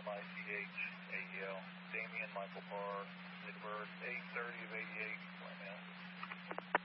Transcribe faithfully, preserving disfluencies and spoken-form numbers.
M I C H A E L. Damien Michael Parr, Midword, eight thirty of eighty-eight.